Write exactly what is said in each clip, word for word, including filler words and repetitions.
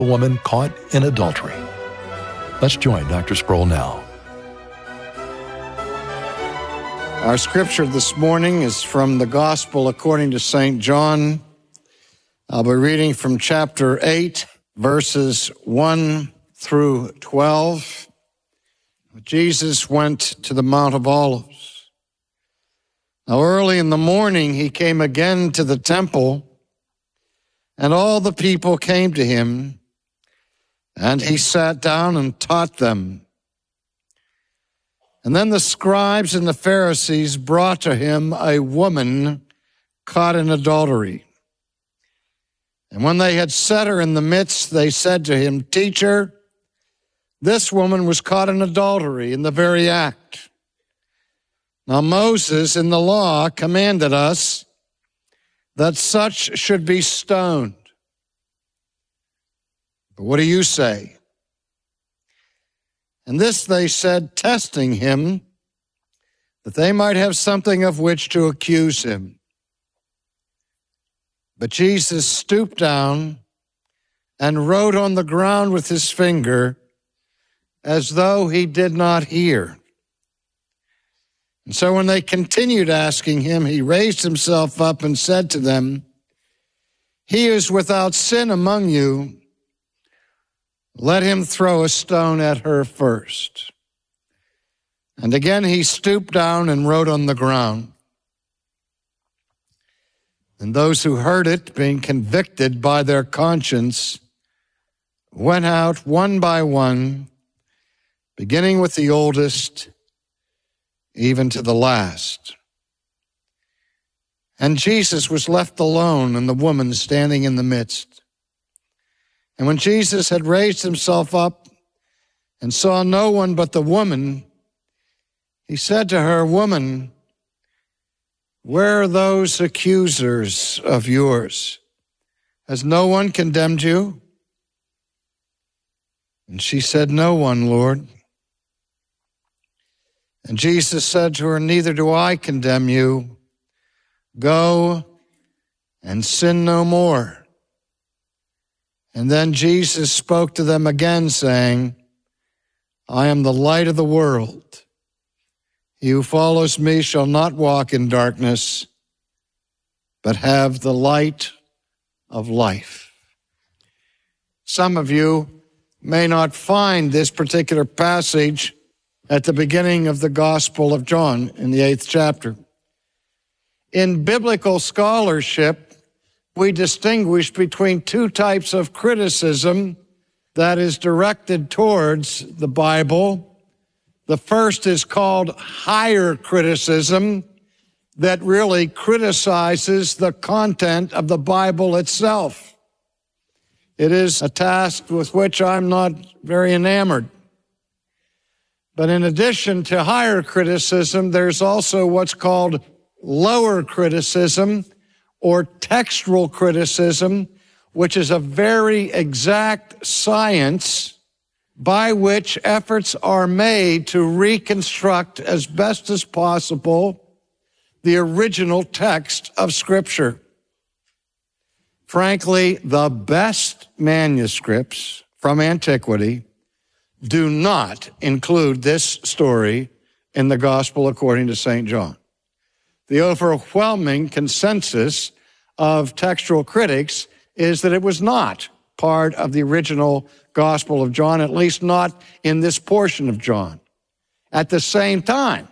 A woman caught in adultery. Let's join Doctor Sproul now. Our scripture this morning is from the Gospel according to Saint John. I'll be reading from chapter eight, verses one through twelve. Jesus went to the Mount of Olives. Now early in the morning he came again to the temple, and all the people came to him, and he sat down and taught them. And then the scribes and the Pharisees brought to him a woman caught in adultery. And when they had set her in the midst, they said to him, "Teacher, this woman was caught in adultery in the very act. Now Moses in the law commanded us that such should be stoned. But what do you say?" And this they said, testing him, that they might have something of which to accuse him. But Jesus stooped down and wrote on the ground with his finger, as though he did not hear. And so when they continued asking him, he raised himself up and said to them, "He is without sin among you. Let him throw a stone at her first." And again he stooped down and wrote on the ground. And those who heard it, being convicted by their conscience, went out one by one, beginning with the oldest, even to the last. And Jesus was left alone, and the woman standing in the midst. And when Jesus had raised himself up and saw no one but the woman, he said to her, "Woman, where are those accusers of yours? Has no one condemned you?" And she said, "No one, Lord." And Jesus said to her, "Neither do I condemn you. Go and sin no more." And then Jesus spoke to them again, saying, "I am the light of the world. He who follows me shall not walk in darkness, but have the light of life." Some of you may not find this particular passage at the beginning of the Gospel of John in the eighth chapter. In biblical scholarship, we distinguish between two types of criticism that is directed towards the Bible. The first is called higher criticism, that really criticizes the content of the Bible itself. It is a task with which I'm not very enamored. But in addition to higher criticism, there's also what's called lower criticism, or textual criticism, which is a very exact science by which efforts are made to reconstruct as best as possible the original text of Scripture. Frankly, the best manuscripts from antiquity do not include this story in the Gospel according to Saint John. The overwhelming consensus of textual critics is that it was not part of the original Gospel of John, at least not in this portion of John. At the same time,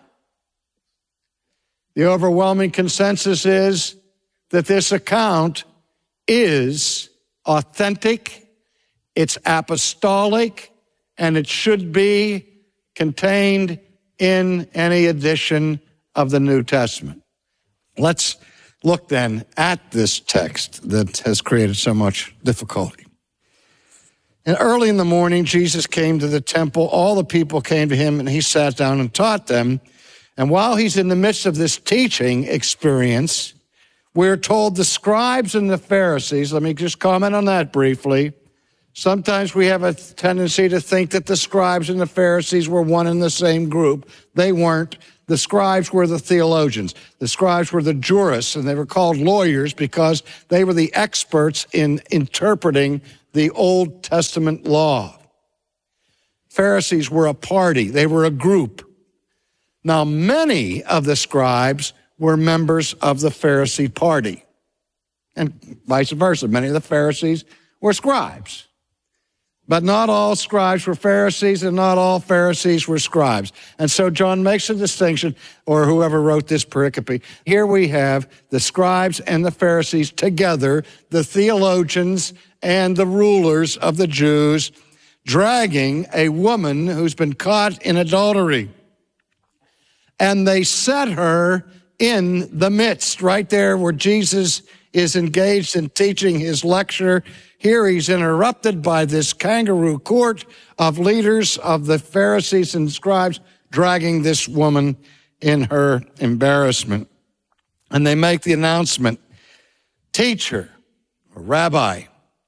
the overwhelming consensus is that this account is authentic, it's apostolic, and it should be contained in any edition of the New Testament. Let's look then at this text that has created so much difficulty. And early in the morning, Jesus came to the temple. All the people came to him, and he sat down and taught them. And while he's in the midst of this teaching experience, we're told the scribes and the Pharisees, let me just comment on that briefly. Sometimes we have a tendency to think that the scribes and the Pharisees were one and the same group. They weren't. The scribes were the theologians. The scribes were the jurists, and they were called lawyers because they were the experts in interpreting the Old Testament law. Pharisees were a party. They were a group. Now, many of the scribes were members of the Pharisee party, and vice versa. Many of the Pharisees were scribes. But not all scribes were Pharisees, and not all Pharisees were scribes. And so John makes a distinction, or whoever wrote this pericope. Here we have the scribes and the Pharisees together, the theologians and the rulers of the Jews, dragging a woman who's been caught in adultery. And they set her in the midst, right there where Jesus is engaged in teaching his lecture. Here he's interrupted by this kangaroo court of leaders of the Pharisees and scribes dragging this woman in her embarrassment. And they make the announcement, "Teacher," or "Rabbi,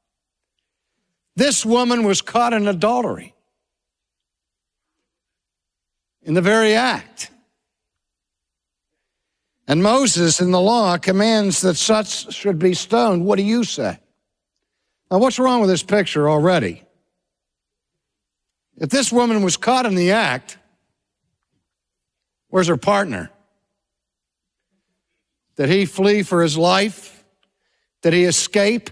this woman was caught in adultery, in the very act. And Moses in the law commands that such should be stoned. What do you say?" Now, what's wrong with this picture already? If this woman was caught in the act, where's her partner? Did he flee for his life? Did he escape?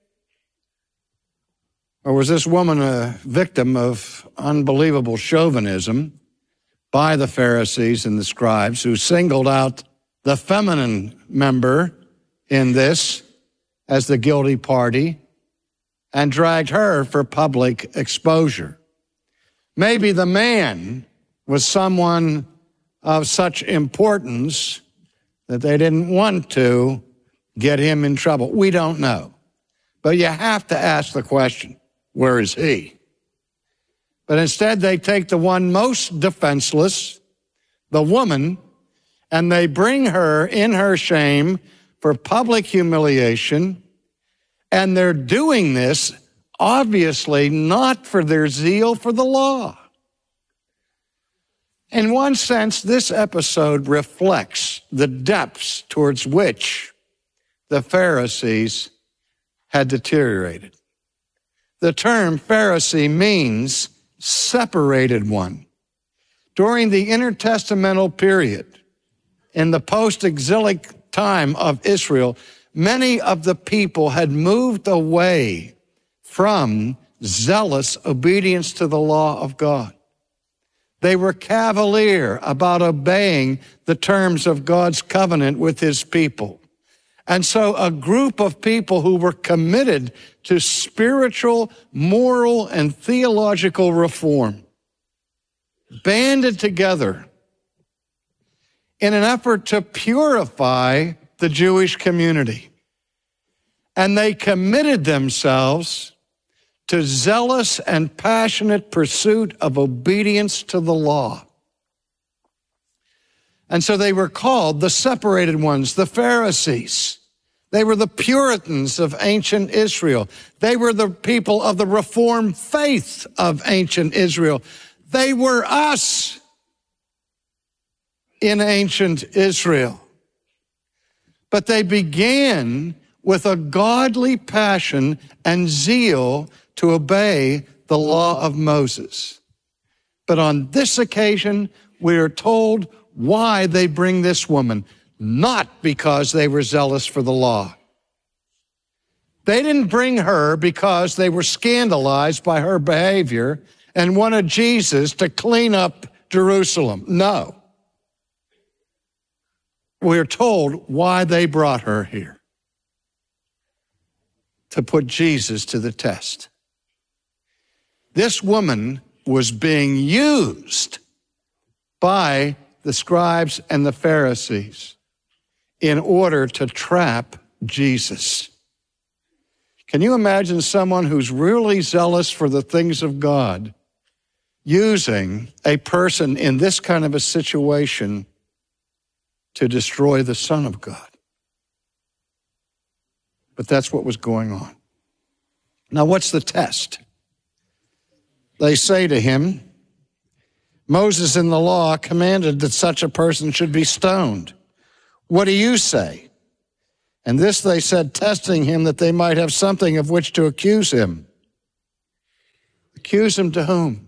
Or was this woman a victim of unbelievable chauvinism by the Pharisees and the scribes, who singled out the feminine member in this as the guilty party and dragged her for public exposure? Maybe the man was someone of such importance that they didn't want to get him in trouble. We don't know. But you have to ask the question, where is he? But instead they take the one most defenseless, the woman, and they bring her in her shame for public humiliation. And they're doing this obviously not for their zeal for the law. In one sense, this episode reflects the depths towards which the Pharisees had deteriorated. The term Pharisee means separated one. During the intertestamental period, in the post-exilic time of Israel, many of the people had moved away from zealous obedience to the law of God. They were cavalier about obeying the terms of God's covenant with his people. And so a group of people who were committed to spiritual, moral, and theological reform banded together in an effort to purify the Jewish community. And they committed themselves to zealous and passionate pursuit of obedience to the law. And so they were called the separated ones, the Pharisees. They were the Puritans of ancient Israel. They were the people of the Reformed faith of ancient Israel. They were us in ancient Israel. But they began with a godly passion and zeal to obey the law of Moses. But on this occasion, we are told why they bring this woman, not because they were zealous for the law. They didn't bring her because they were scandalized by her behavior and wanted Jesus to clean up Jerusalem. No. We're told why they brought her here: to put Jesus to the test. This woman was being used by the scribes and the Pharisees in order to trap Jesus. Can you imagine someone who's really zealous for the things of God using a person in this kind of a situation to destroy the Son of God? But that's what was going on. Now, what's the test? They say to him, "Moses in the law commanded that such a person should be stoned. What do you say?" And this they said, testing him that they might have something of which to accuse him. Accuse him to whom?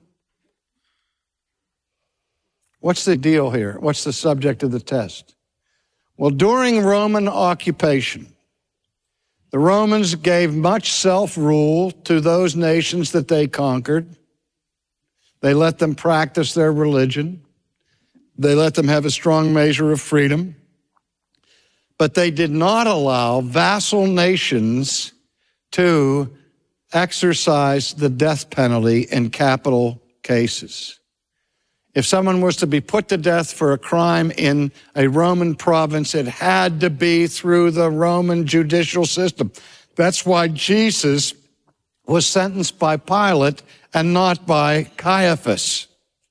What's the deal here? What's the subject of the test? Well, during Roman occupation, the Romans gave much self-rule to those nations that they conquered. They let them practice their religion. They let them have a strong measure of freedom. But they did not allow vassal nations to exercise the death penalty in capital cases. If someone was to be put to death for a crime in a Roman province, it had to be through the Roman judicial system. That's why Jesus was sentenced by Pilate and not by Caiaphas.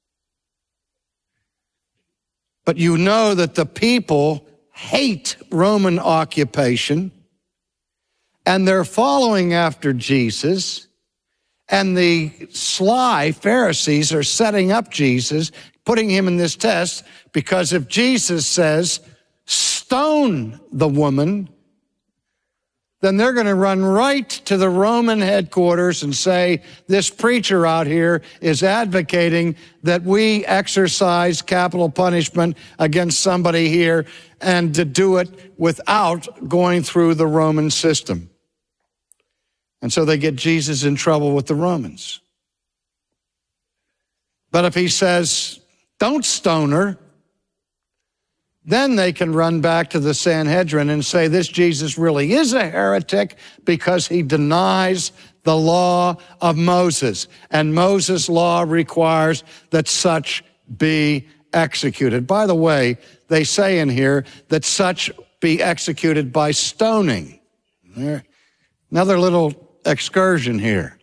But you know that the people hate Roman occupation, and they're following after Jesus. And the sly Pharisees are setting up Jesus, putting him in this test, because if Jesus says, stone the woman, then they're going to run right to the Roman headquarters and say, this preacher out here is advocating that we exercise capital punishment against somebody here, and to do it without going through the Roman system. And so they get Jesus in trouble with the Romans. But if he says, don't stone her, then they can run back to the Sanhedrin and say this Jesus really is a heretic because he denies the law of Moses. And Moses' law requires that such be executed. By the way, they say in here that such be executed by stoning. Another little excursion here.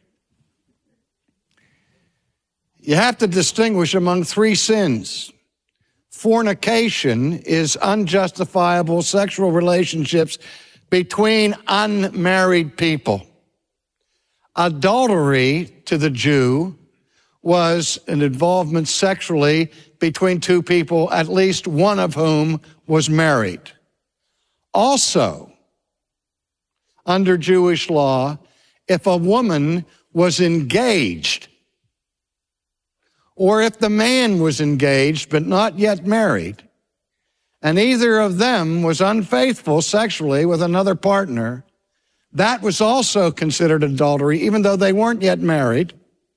You have to distinguish among three sins. Fornication is unjustifiable sexual relationships between unmarried people. Adultery to the Jew was an involvement sexually between two people, at least one of whom was married. Also, under Jewish law, if a woman was engaged, or if the man was engaged but not yet married, and either of them was unfaithful sexually with another partner, that was also considered adultery, even though they weren't yet married.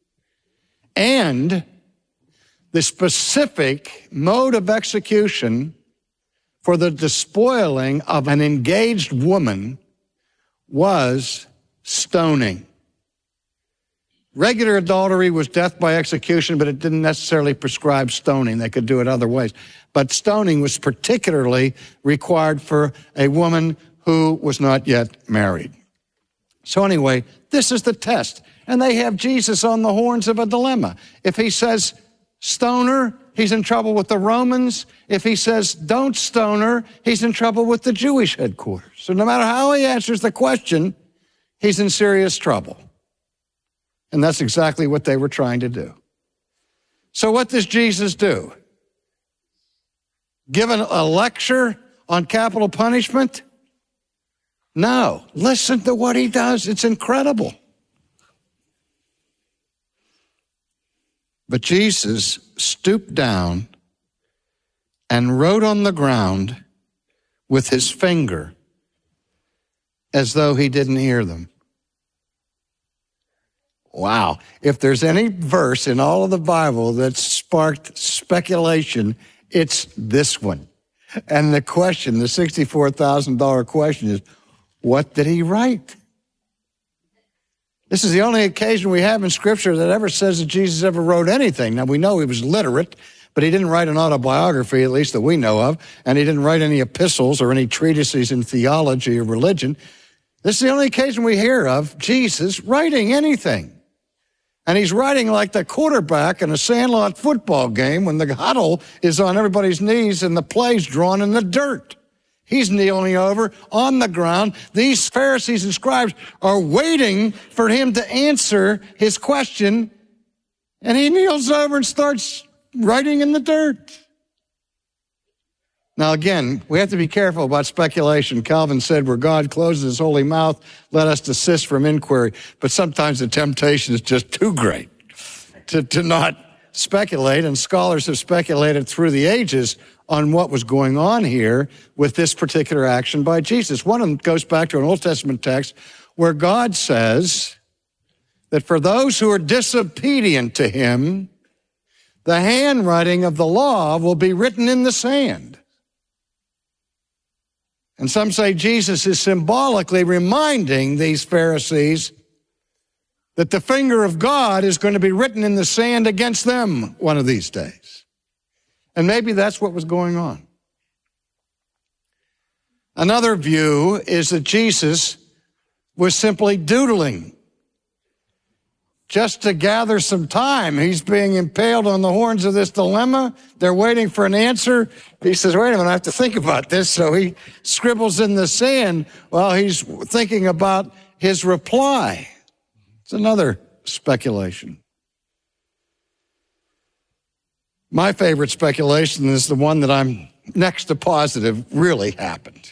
And the specific mode of execution for the despoiling of an engaged woman was stoning. Regular adultery was death by execution, but it didn't necessarily prescribe stoning. They could do it other ways. But stoning was particularly required for a woman who was not yet married. So anyway, this is the test. And they have Jesus on the horns of a dilemma. If he says, stone her, he's in trouble with the Romans. If he says, don't stone her, he's in trouble with the Jewish headquarters. So no matter how he answers the question, he's in serious trouble. And that's exactly what they were trying to do. So what does Jesus do? Give a lecture on capital punishment? No. Listen to what he does. It's incredible. But Jesus stooped down and wrote on the ground with his finger as though he didn't hear them. Wow. If there's any verse in all of the Bible that sparked speculation, it's this one. And the question, the sixty-four thousand dollars question is, what did he write? This is the only occasion we have in Scripture that ever says that Jesus ever wrote anything. Now, we know he was literate, but he didn't write an autobiography, at least that we know of, and he didn't write any epistles or any treatises in theology or religion. This is the only occasion we hear of Jesus writing anything. And he's writing like the quarterback in a sandlot football game when the huddle is on everybody's knees and the play's drawn in the dirt. He's kneeling over on the ground. These Pharisees and scribes are waiting for him to answer his question, and he kneels over and starts writing in the dirt. Now, again, we have to be careful about speculation. Calvin said, where God closes his holy mouth, let us desist from inquiry. But sometimes the temptation is just too great. to, to not speculate, and scholars have speculated through the ages on what was going on here with this particular action by Jesus. One of them goes back to an Old Testament text where God says that for those who are disobedient to him, the handwriting of the law will be written in the sand. And some say Jesus is symbolically reminding these Pharisees that the finger of God is going to be written in the sand against them one of these days. And maybe that's what was going on. Another view is that Jesus was simply doodling just to gather some time. He's being impaled on the horns of this dilemma. They're waiting for an answer. He says, wait a minute, I have to think about this. So he scribbles in the sand while he's thinking about his reply. It's another speculation. My favorite speculation is the one that I'm next to positive really happened,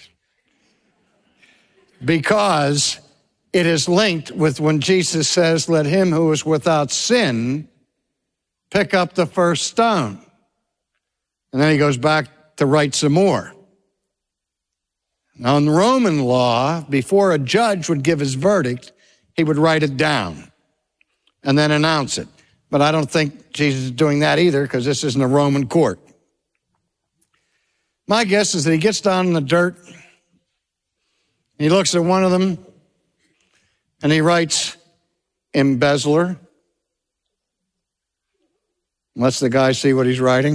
because it is linked with when Jesus says, let him who is without sin pick up the first stone. And then he goes back to write some more. Now, in the Roman law, before a judge would give his verdict, he would write it down and then announce it. But I don't think Jesus is doing that either, because this isn't a Roman court. My guess is that he gets down in the dirt, he looks at one of them, and he writes, embezzler. Lets the guy see what he's writing.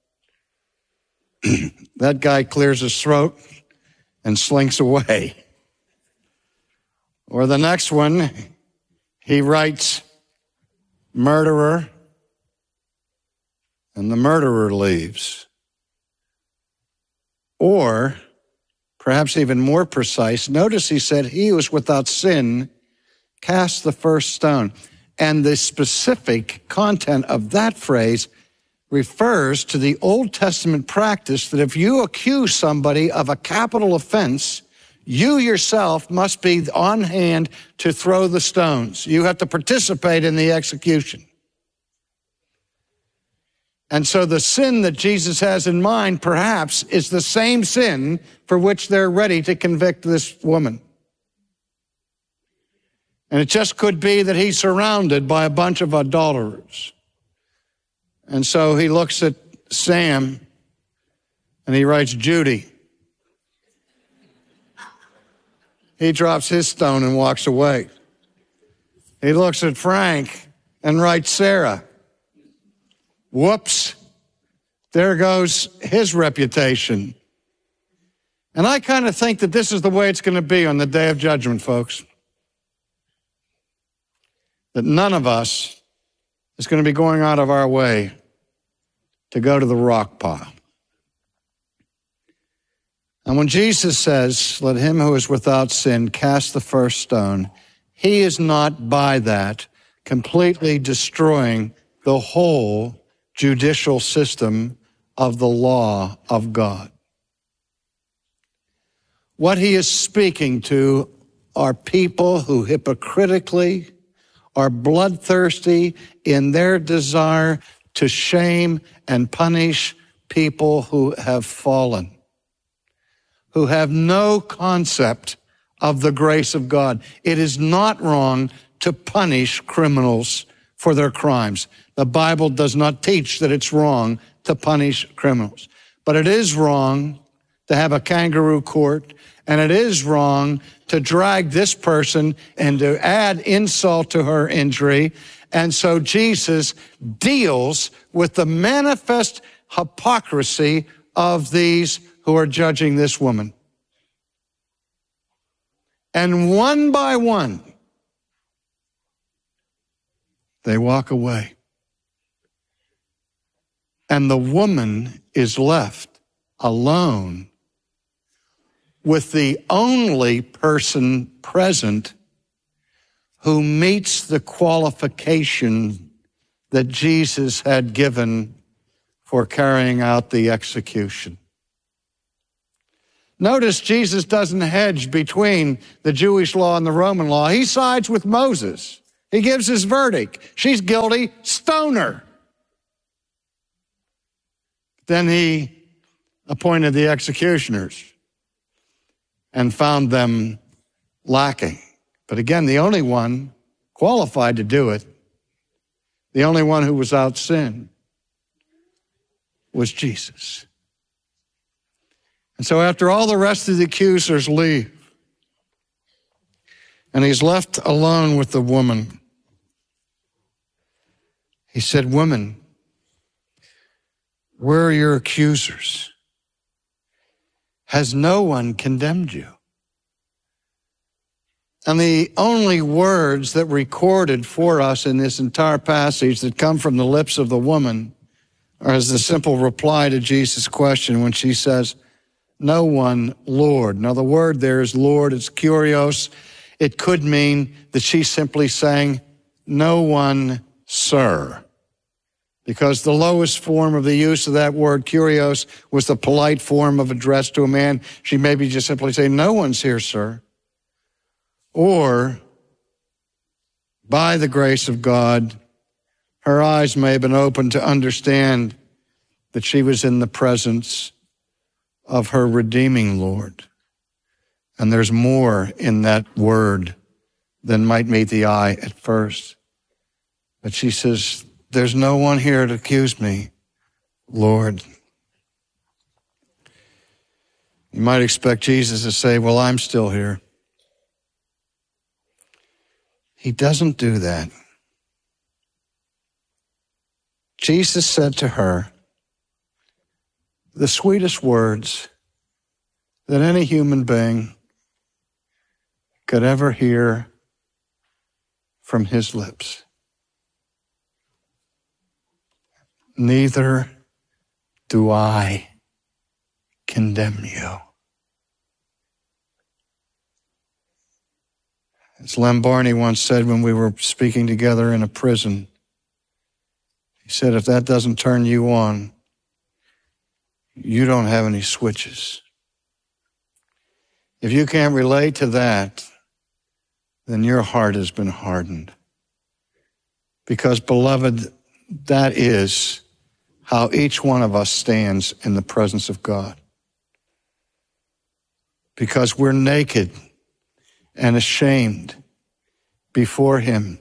That guy clears his throat and slinks away. Or the next one, he writes, murderer, and the murderer leaves. Or, perhaps even more precise, notice he said, he who is without sin cast the first stone. And the specific content of that phrase refers to the Old Testament practice that if you accuse somebody of a capital offense, you yourself must be on hand to throw the stones. You have to participate in the execution. And so the sin that Jesus has in mind, perhaps, is the same sin for which they're ready to convict this woman. And it just could be that he's surrounded by a bunch of adulterers. And so he looks at Sam and he writes Judy. He drops his stone and walks away. He looks at Frank and writes Sarah. Whoops. There goes his reputation. And I kind of think that this is the way it's going to be on the day of judgment, folks. That none of us is going to be going out of our way to go to the rock pile. And when Jesus says, let him who is without sin cast the first stone, he is not by that completely destroying the whole judicial system of the law of God. What he is speaking to are people who hypocritically are bloodthirsty in their desire to shame and punish people who have fallen, who have no concept of the grace of God. It is not wrong to punish criminals for their crimes. The Bible does not teach that it's wrong to punish criminals. But it is wrong to have a kangaroo court, and it is wrong to drag this person and to add insult to her injury. And so Jesus deals with the manifest hypocrisy of these who are judging this woman. And one by one, they walk away. And the woman is left alone with the only person present who meets the qualification that Jesus had given for carrying out the execution. Notice Jesus doesn't hedge between the Jewish law and the Roman law. He sides with Moses. He gives his verdict. She's guilty, stone her. Then he appointed the executioners and found them lacking. But again, the only one qualified to do it, the only one who was without sin, was Jesus. And so after all the rest of the accusers leave, and he's left alone with the woman, he said, "Woman, where are your accusers? Has no one condemned you?" And the only words that recorded for us in this entire passage that come from the lips of the woman are as the simple reply to Jesus' question when she says, "No one, Lord." Now the word there is Lord, it's kurios. It could mean that she's simply saying, "No one, sir." Because the lowest form of the use of that word, kurios, was the polite form of address to a man. She maybe just simply say, "No one's here, sir." Or, by the grace of God, her eyes may have been opened to understand that she was in the presence of her redeeming Lord. And there's more in that word than might meet the eye at first. But she says, "There's no one here to accuse me, Lord." You might expect Jesus to say, "Well, I'm still here." He doesn't do that. Jesus said to her the sweetest words that any human being could ever hear from his lips. "Neither do I condemn you." As Lem Barney once said when we were speaking together in a prison, he said, "If that doesn't turn you on, you don't have any switches." If you can't relate to that, then your heart has been hardened. Because, beloved, that is how each one of us stands in the presence of God. Because we're naked and ashamed before him.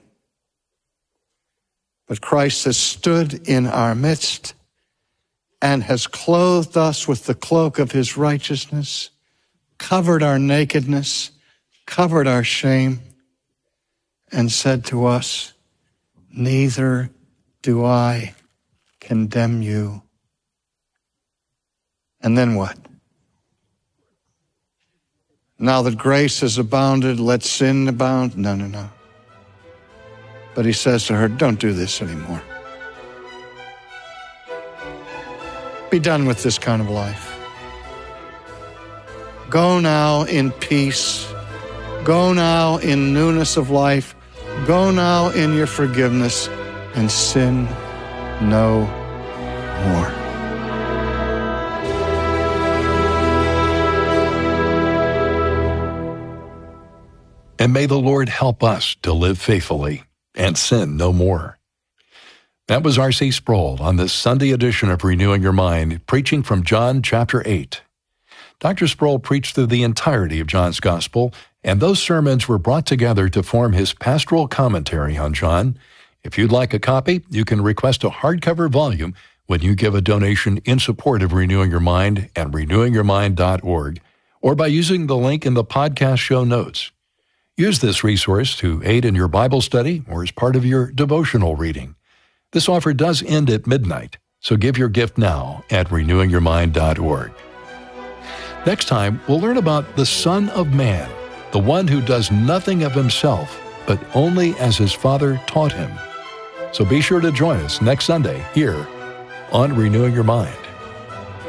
But Christ has stood in our midst and has clothed us with the cloak of his righteousness, covered our nakedness, covered our shame, and said to us, "Neither do I condemn you." And then what? Now that grace has abounded, let sin abound? No, no, no. But he says to her, "Don't do this anymore. Be done with this kind of life. Go now in peace. Go now in newness of life. Go now in your forgiveness and sin no more." And may the Lord help us to live faithfully and sin no more. That was R C Sproul on this Sunday edition of Renewing Your Mind, preaching from John chapter eight. Doctor Sproul preached through the entirety of John's Gospel, and those sermons were brought together to form his pastoral commentary on John. If you'd like a copy, you can request a hardcover volume when you give a donation in support of Renewing Your Mind at renewing your mind dot org, or by using the link in the podcast show notes. Use this resource to aid in your Bible study or as part of your devotional reading. This offer does end at midnight, so give your gift now at renewing your mind dot org. Next time, we'll learn about the Son of Man, the one who does nothing of himself, but only as his Father taught him. So be sure to join us next Sunday here on Renewing Your Mind.